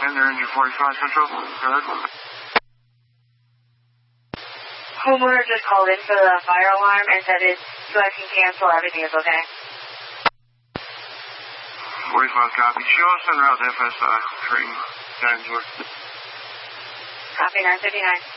they're in your 45 Central. Go ahead. Homeowner just called in for the fire alarm and said so I can cancel, everything is okay. 45 copy. Show us en route to FS Cream, Gainsborough. Copy 959.